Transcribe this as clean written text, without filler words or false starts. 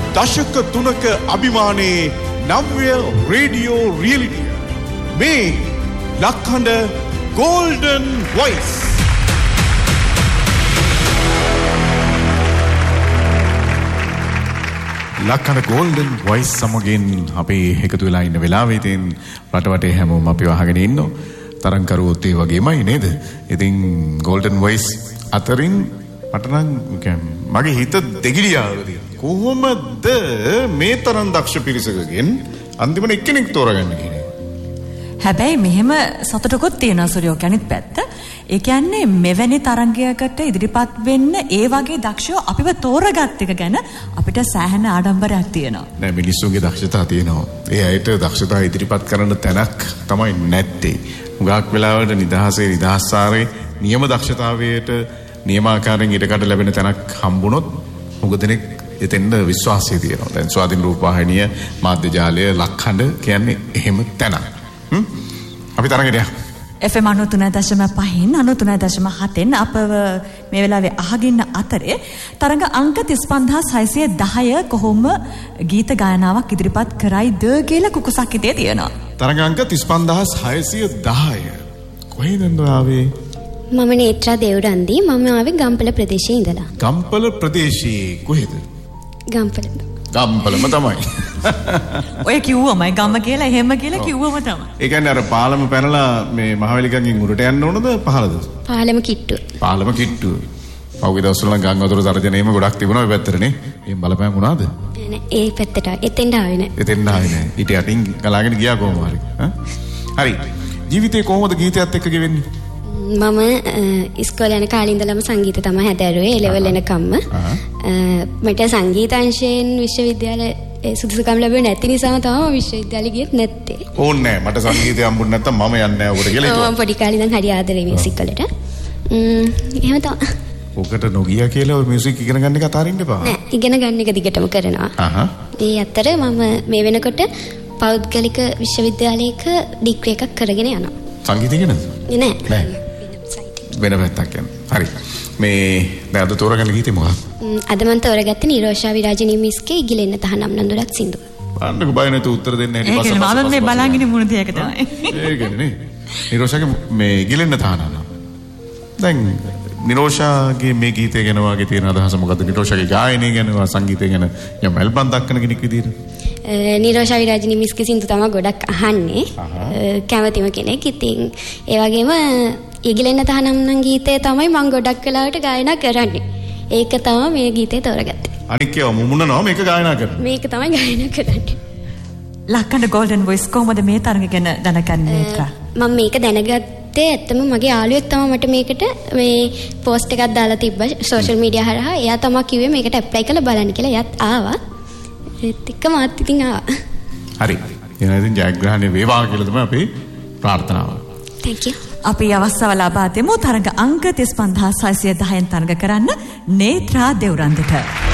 දශක 3ක අභිමානයේ නව්‍ය රේඩියෝ රියලිටිය. මේ ලක්හඬ Golden Voice. ලක්හඬ Golden Voice සමගින් අපි එකතු වෙලා ඉන්න වෙලාවේ ඉතින් රටවටේ හැමෝම අපි වහගෙන ඉන්නෝ. තරංකරුවොත් ඒ වගේමයි නේද? ඉතින් Golden Voice අතරින් මට නම් මගේ හිත දෙගිඩියාවලා තියෙනවා. කොහොමද මේ තරම් දක්ෂ පිරිසකගෙන් අන්තිමට එක්කෙනෙක් තෝරගන්න කියන්නේ? හැබැයි මෙහෙම සතුටකුත් තියෙනවා සූර්යෝ අනිත් පැත්ත. ඒ කියන්නේ මෙවැනි තරංගයකට ඉදිරිපත් වෙන්න ඒ වගේ දක්ෂයෝ අපිව තෝරගත් එක ගැන අපිට සෑහෙන ආඩම්බරයක් තියෙනවා. නෑ මිනිස්සුන්ගේ දක්ෂතා තියෙනවා. ඒ අයට දක්ෂතා ඉදිරිපත් කරන්න තැනක් තමයි නැත්තේ. හුඟක් වෙලාවට නිදහසාරේ නියම දක්ෂතාවයට නියමාකාරයෙන් ඉඩකඩ ලැබෙන තැනක් හම්බුනොත් හුඟ දෙනෙක් එතෙන්ද විශ්වාසය තියෙනවා. දැන් ස්වාධීන රූපවාහිනිය මාධ්‍ය ජාලය ලක්හඬ කියන්නේ එහෙම තැනක්. අපි තරගෙට FM 93.5 93.7 අපව මේ වෙලාවේ අහගෙන අතරේ තරඟ අංක 35610 කොහොම ගීත ගායනාවක් ඉදිරිපත් කරයිද කියලා කුකුසක් හිතේ තියෙනවා. තරඟ අංක 35610 කොහෙන්ද ආවේ? මම නේත්‍රා දේවරන්දි. මම ආවේ ගම්පල ප්‍රදේශයේ ඉඳලා. ගම්පල ප්‍රදේශයේ කොහෙද? ගම්පලම තමයි. ඔය කිව්වමයි ගම කියලා එහෙම කියලා කිව්වම තමයි. ඒ කියන්නේ අර පාලම පැනලා මේ මහවැලිගඟින් උඩට යන්න ඕනද පහළද? පාලම කිට්ටුව. පාලම කිට්ටුව. පහුගිය දවස්වල නම් ගංගා වතුර තර්ජනයේම ගොඩක් තිබුණා ඔය පැත්තටනේ. එහෙන් බලපෑම් වුණාද? නෑ ඒ පැත්තට එතෙන්ට ආවේ නෑ. එතෙන්ට ආවේ නෑ. ඊට යටින් ගලාගෙන ගියා කොහොම හරි. හරි. ජීවිතේ කොහොමද ගීතයත් එක්ක ගෙවෙන්නේ? මම ඉස්කෝලේ යන කාලේ ඉඳලම සංගීත තමයි හැදෑරුවේ ඒ ලෙවල් එනකම්ම. මට සංගීතාංශයෙන් විශ්වවිද්‍යාලයේ සුදුසුකම් ලැබුණේ නැති නිසාම තමයි විශ්වවිද්‍යාලෙ ගියෙත් නැත්තේ. ඕනේ නෑ මට සංගීතය හම්බුනේ නැත්තම් මම යන්නේ නෑ ඔකට කියලා හිතුවා. මම පොඩි කාලේ ඉඳන් හරි ආදරේ මියුසික් වලට. එහෙම තමයි. ඔකට නොගියා කියලා ඔය මියුසික් ඉගෙන ගන්න එක අතාරින්න එපා. නෑ ඉගෙන ගන්න එක දිගටම කරනවා. ඒ අතර මම මේ වෙනකොට පෞද්ගලික විශ්වවිද්‍යාලයක ඩිග්‍රී එකක් කරගෙන යනවා. සංගීතය ගැනද? නෑ. වෙන පැත්තක් යන. හරි. මේ දැන් අද තෝරගන්න ගීතේ මොකක්ද? අද මම තෝරගත්තේ නිරෝෂා විරාජිනී මිස්ගේ ඉගිලෙන්න තහනම් නඳුරක් සින්දුව. අන්නක බය නැතුව උත්තර දෙන්න හැටි පස්ස. ඒක මම මේ බලන් ඉන්නේ මොන දෙයක තමයි. ඒකනේ නේ. නිරෝෂාගේ මේ ඉගිලෙන්න තහනම්. දැන් නිරෝෂාගේ මේ ගීතය ගැන වාගේ තියෙන අදහස මොකද්ද? නිරෝෂාගේ ගායනය ගැන සංගීතය ගැන යම් ඇල්බම් දක්වන කෙනෙක් විදියට. නිරෝෂා විරාජිනී මිස්ගේ සින්දු තමයි ගොඩක් අහන්නේ. කැමතිම කෙනෙක්. ඉතින් ඒ වගේම ඉගිලෙන්න තහනම් නම් ගීතය තමයි මම ගොඩක් වෙලාවට ගායනා කරන්නේ. ඒක තමයි මේ ගීතේ තෝරගත්තේ. අනික ඒවා මුමුණනවා මේක ගායනා කරනවා. මේක තමයි ගායනා කරන්නේ. ලක්හඬ Golden Voice කොහොමද මේ තරඟ ගැන දැනගන්නේ නේත්‍රා? මම මේක දැනගත්තේ ඇත්තම මගේ යාළුවෙක් තමයි මට මේකට මේ පෝස්ට් එකක් දාලා තිබ්බා සෝෂල් මීඩියා හරහා. එයා තමයි කිව්වේ මේකට ඇප්ලයි කරලා බලන්න කියලා. එයාත් ආවා. ඒත් එක්ක මාත් ඉතින් ආවා. හරි. එහෙනම් ඉතින් ජයග්‍රහණය වේවා කියලා තමයි අපේ ප්‍රාර්ථනාව. Thank you. අපි අවස්ථාව ලබා දෙමු තරඟ අංක 35610 තරඟ කරන්න නේත්‍රා දේවරන්දට.